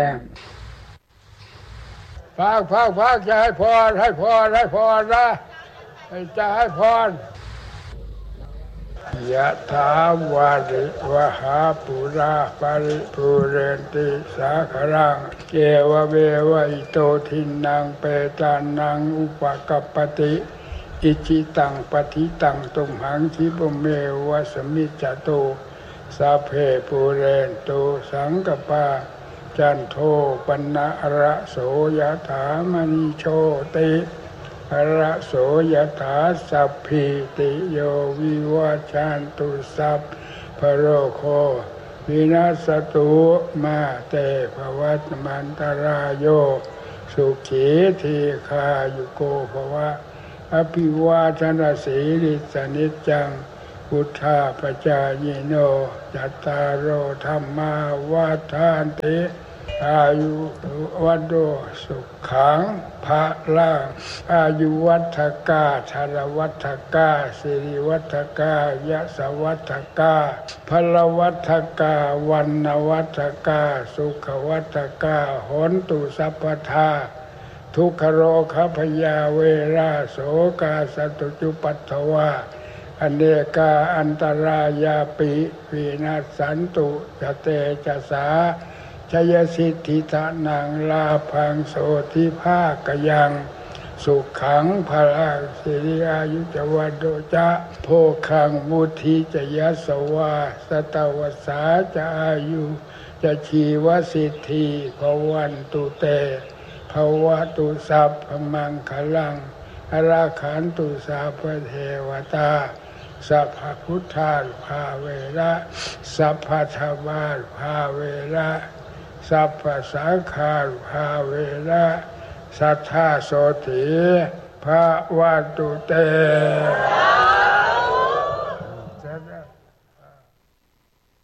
พักจะให้พรนะจะให้พรยะถาวาริวหาปุราปาริปุเรนติสาครังเกวเมวะอิโตทินังเปตานังอุปกัปปติอิจิตังปฏิตังตุมหังคิปเมวะสมิจจโตสัพเพปุเรนโตสังกปาจันโทปนะระโสยถามณิโชติระโสยถาสัพพิติโยวิวัชชันตุสัพพโรโควินาศตุมาเตภวัตมันตรายโยสุขีทีคายุโกภวะอภิวาทนาสีลิสนิจจังพุทธาปจายโนจัตตารโอธรรมาวาทานติอายุวัโดสุขังภะลังอายุวัฏกาชาลวัฏกาสิริวัฏกายะสวัฏกาพลวัฏกาวันนวัฏกาสุขวัฏกาโหนตุสัพพทาทุกขโรคพยาเวราโสกาสตุจุปัฏฐวาอเนกาอันตรายาปิวินาศสันตุจเตจสาชยสิทธิทานังลาภังโสทิภาคยังสุขังพลังสิริอายุจวัดโดจะโภคังมุทิจยสวาสตวสาจะอายุจะชีวสิทธิภวันตุเตภวตุสัพพมังคลังอราขันตุสัพพเทวตาสัพพพุทธาภาเวระสัพพธรรมาภาเวระสัพพสังฆาภาเวระสัทธาโสติภะวันตุเต